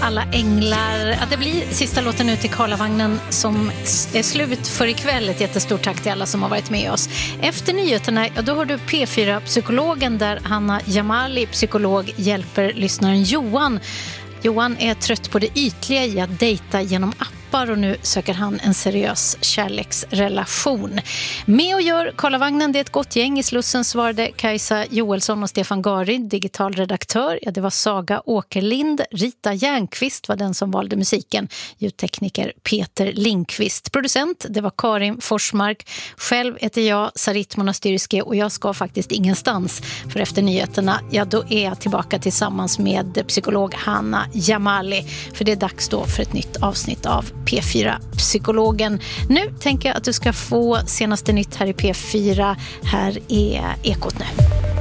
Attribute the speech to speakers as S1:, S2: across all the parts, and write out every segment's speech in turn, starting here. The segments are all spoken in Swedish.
S1: alla änglar. Att det blir sista låten nu till Karlavagnen som är slut för ikväll. Ett jättestort tack till alla som har varit med oss. Efter nyheterna, då har du P4-psykologen där Hanna Jamali, psykolog, hjälper lyssnaren Johan. Johan är trött på det ytliga i att dejta genom appar och nu söker han en seriös kärleksrelation. Med och gör Karlavagnen, det är ett gott gäng. I Slussen svarade Kajsa Joelsson och Stefan Garid, digital redaktör. Ja, det var Saga Åkerlind. Rita Järnqvist var den som valde musiken. Ljudtekniker Peter Lindqvist. Producent, det var Karin Forsmark. Själv heter jag Sarit Monastyrski och jag ska faktiskt ingenstans. För efter nyheterna, ja då är jag tillbaka tillsammans med psykolog Hanna Jamali. För det är dags då för ett nytt avsnitt av P4-psykologen. Nu tänker jag att du ska få senaste nytt här i P4. Här är Ekot nu.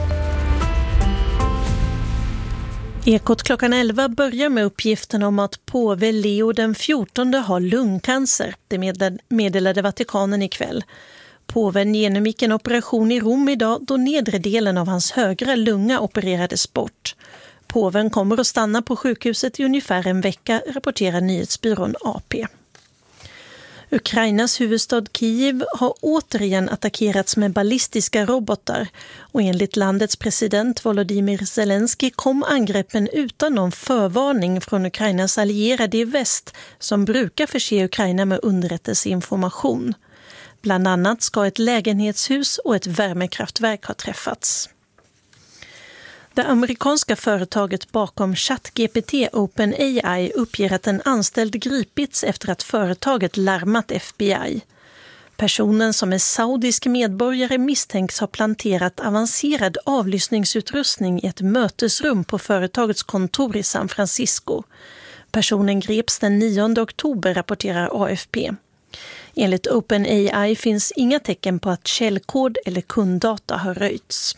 S2: Ekot klockan 11 börjar med uppgiften om att påve Leo den 14 har lungcancer. Det meddelade Vatikanen ikväll. Påven genomgick en operation i Rom idag då nedre delen av hans högra lunga opererades bort. Påven kommer att stanna på sjukhuset i ungefär en vecka, rapporterar nyhetsbyrån AP. Ukrainas huvudstad Kiev har återigen attackerats med ballistiska robotar och enligt landets president Volodymyr Zelensky kom angreppen utan någon förvarning från Ukrainas allierade i väst som brukar förse Ukraina med underrättelseinformation. Bland annat ska ett lägenhetshus och ett värmekraftverk ha träffats. Det amerikanska företaget bakom ChatGPT OpenAI uppger att en anställd gripits efter att företaget larmat FBI. Personen som är saudisk medborgare misstänks ha planterat avancerad avlyssningsutrustning i ett mötesrum på företagets kontor i San Francisco. Personen greps den 9 oktober, rapporterar AFP. Enligt OpenAI finns inga tecken på att källkod eller kunddata har röjts.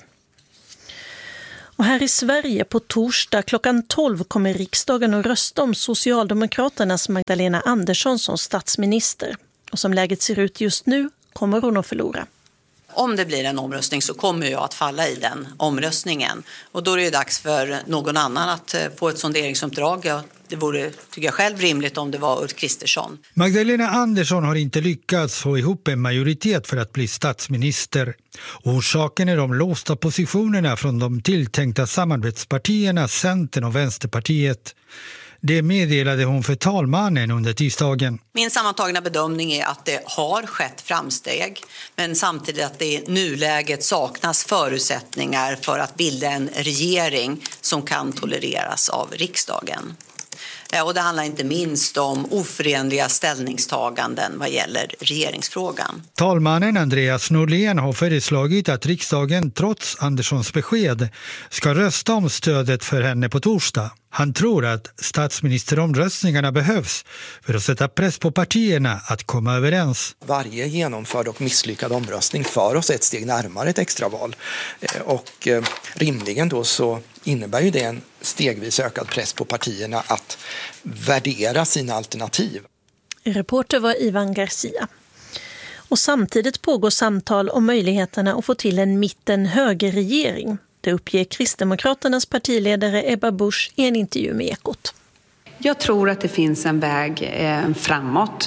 S2: Och här i Sverige på torsdag klockan 12 kommer riksdagen att rösta om Socialdemokraternas Magdalena Andersson som statsminister. Och som läget ser ut just nu kommer hon att förlora.
S3: Om det blir en omröstning så kommer jag att falla i den omröstningen. Och då är det dags för någon annan att få ett sonderingsuppdrag. Det vore, tycker jag själv, rimligt om det var Ulf Kristersson.
S4: Magdalena Andersson har inte lyckats få ihop en majoritet för att bli statsminister. Orsaken är de låsta positionerna från de tilltänkta samarbetspartierna Centern och Vänsterpartiet. Det meddelade hon för talmannen under tisdagen.
S3: Min sammantagna bedömning är att det har skett framsteg, men samtidigt att det i nuläget saknas förutsättningar för att bilda en regering som kan tolereras av riksdagen. Och det handlar inte minst om oförenliga ställningstaganden vad gäller regeringsfrågan.
S4: Talmannen Andreas Norlén har föreslagit att riksdagen trots Anderssons besked ska rösta om stödet för henne på torsdag. Han tror att statsministeromröstningarna behövs för att sätta press på partierna att komma överens.
S5: Varje genomförd och misslyckad omröstning för oss ett steg närmare ett extraval. Och rimligen då så innebär ju det en stegvis ökad press på partierna att värdera sina alternativ.
S2: Reporter var Ivan Garcia. Och samtidigt pågår samtal om möjligheterna att få till en mitten-högerregering. Det uppger Kristdemokraternas partiledare Ebba Busch i en intervju med Ekot.
S6: Jag tror att det finns en väg framåt,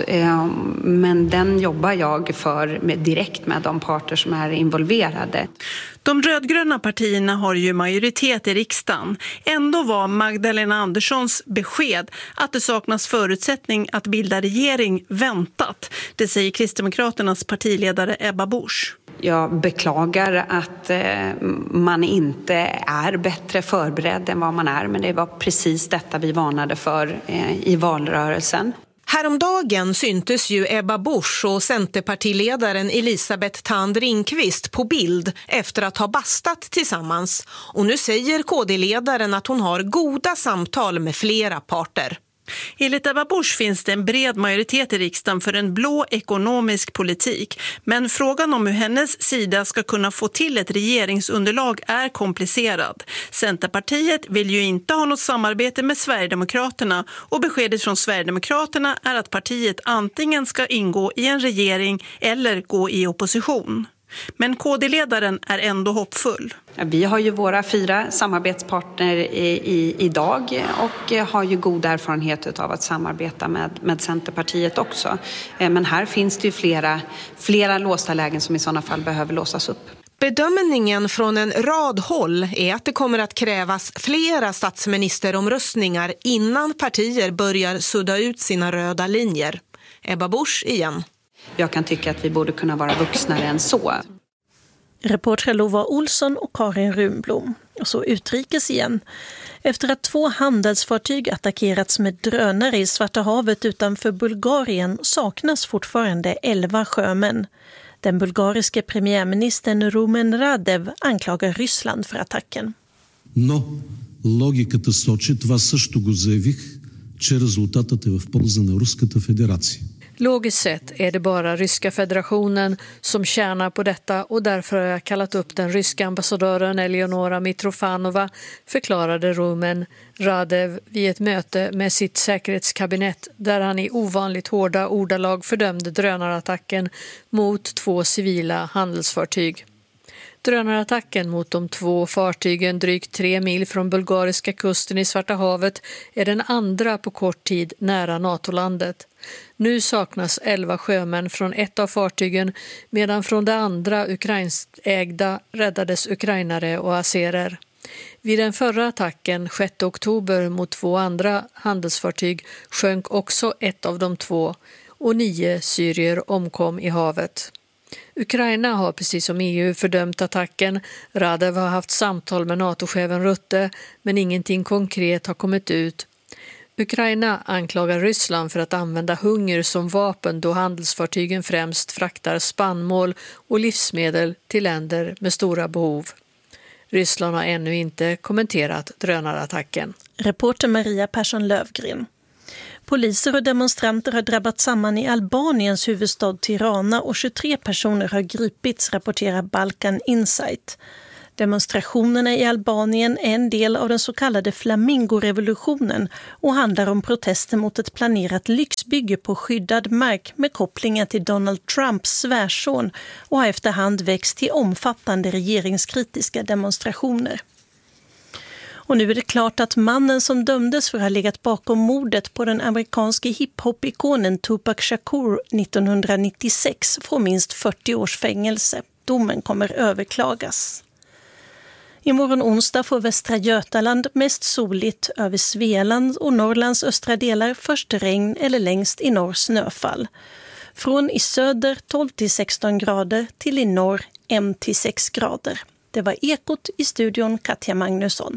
S6: men den jobbar jag för direkt med de parter som är involverade.
S7: De rödgröna partierna har ju majoritet i riksdagen. Ändå var Magdalena Anderssons besked att det saknas förutsättning att bilda regering väntat. Det säger Kristdemokraternas partiledare Ebba Busch.
S6: Jag beklagar att man inte är bättre förberedd än vad man är, men det var precis detta vi varnade för i valrörelsen.
S8: Häromdagen syntes ju Ebba Busch och Centerpartiledaren Elisabeth Thand Ringqvist på bild efter att ha bastat tillsammans. Och nu säger KD-ledaren att hon har goda samtal med flera parter.
S7: Enligt Ebba Busch finns det en bred majoritet i riksdagen för en blå ekonomisk politik. Men frågan om hur hennes sida ska kunna få till ett regeringsunderlag är komplicerad. Centerpartiet vill ju inte ha något samarbete med Sverigedemokraterna och beskedet från Sverigedemokraterna är att partiet antingen ska ingå i en regering eller gå i opposition. Men KD-ledaren är ändå hoppfull.
S6: Vi har ju våra 4 samarbetspartner idag och har ju god erfarenhet av att samarbeta med Centerpartiet också. Men här finns det ju flera låsta lägen som i sådana fall behöver låsas upp.
S8: Bedömningen från en rad håll är att det kommer att krävas flera statsministeromröstningar innan partier börjar sudda ut sina röda linjer. Ebba Busch igen.
S6: Jag kan tycka att vi borde kunna vara vuxnare än så.
S2: Reporter Lova Olsson och Karin Runblom. Och så utrikes igen. Efter att 2 handelsfartyg attackerats med drönare i Svarta havet utanför Bulgarien saknas fortfarande 11 sjömän. Den bulgariske premiärministern Rumen Radev anklagar Ryssland för attacken.
S9: Но логиката сочи, това също го заявих, че резултатът е в полза на Руската федерация.
S10: Logiskt sett är det bara Ryska federationen som tjänar på detta och därför har jag kallat upp den ryska ambassadören Eleonora Mitrofanova, förklarade Rumen Radev vid ett möte med sitt säkerhetskabinett där han i ovanligt hårda ordalag fördömde drönarattacken mot 2 civila handelsfartyg. Drönarattacken mot de 2 fartygen drygt 3 mil från bulgariska kusten i Svarta havet är den andra på kort tid nära NATO-landet. Nu saknas 11 sjömän från ett av fartygen medan från det andra ukrainsägda räddades ukrainare och azerer. Vid den förra attacken 6 oktober mot 2 andra handelsfartyg sjönk också ett av de 2 och 9 syrier omkom i havet. Ukraina har precis som EU fördömt attacken. Radev har haft samtal med NATO-chefen Rutte men ingenting konkret har kommit ut. Ukraina anklagar Ryssland för att använda hunger som vapen då handelsfartygen främst fraktar spannmål och livsmedel till länder med stora behov. Ryssland har ännu inte kommenterat drönarattacken.
S2: Reporter Maria Persson-Lövgren. Poliser och demonstranter har drabbat samman i Albaniens huvudstad Tirana och 23 personer har gripits, rapporterar Balkan Insight. Demonstrationerna i Albanien är en del av den så kallade Flamingorevolutionen och handlar om protester mot ett planerat lyxbygge på skyddad mark med kopplingar till Donald Trumps svärson och har efterhand växt till omfattande regeringskritiska demonstrationer. Och nu är det klart att mannen som dömdes för att ha legat bakom mordet på den amerikanske hiphop-ikonen Tupac Shakur 1996 får minst 40 års fängelse. Domen kommer överklagas. Imorgon onsdag får Västra Götaland mest soligt, över Svealand och Norrlands östra delar först regn eller längst i norr snöfall. Från i söder 12-16 grader till i norr 1-6 grader. Det var Ekot i studion Katja Magnusson.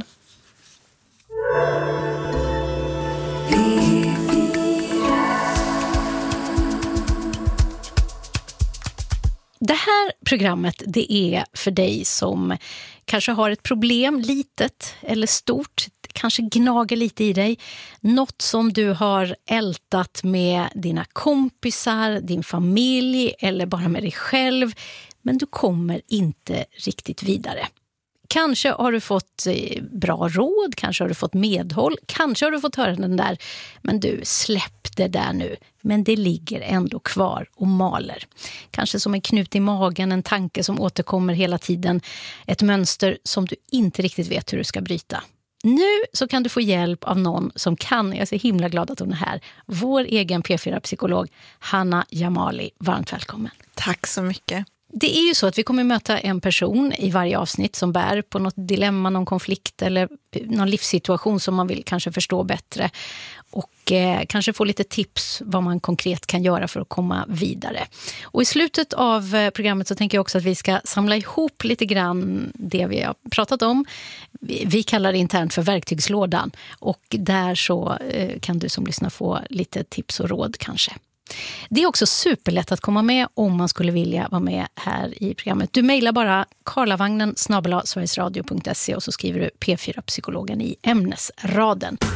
S1: Det här programmet, det är för dig som kanske har ett problem, litet eller stort, kanske gnager lite i dig. Något som du har ältat med dina kompisar, din familj eller bara med dig själv, men du kommer inte riktigt vidare. Kanske har du fått bra råd, kanske har du fått medhåll, kanske har du fått höra den där, men du, släpp det där nu. Men det ligger ändå kvar och maler. Kanske som en knut i magen, en tanke som återkommer hela tiden, ett mönster som du inte riktigt vet hur du ska bryta. Nu så kan du få hjälp av någon som kan, jag är så himla glad att hon är här, vår egen P4-psykolog Hanna Jamali. Varmt välkommen.
S11: Tack så mycket.
S1: Det är ju så att vi kommer möta en person i varje avsnitt som bär på något dilemma, någon konflikt eller någon livssituation som man vill kanske förstå bättre. Och kanske få lite tips vad man konkret kan göra för att komma vidare. Och i slutet av programmet så tänker jag också att vi ska samla ihop lite grann det vi har pratat om. Vi kallar det internt för verktygslådan. Och där så kan du som lyssnar få lite tips och råd kanske. Det är också superlätt att komma med om man skulle vilja vara med här i programmet. Du mejlar bara karlavagnen@sverigesradio.se och så skriver du P4-psykologen i ämnesraden.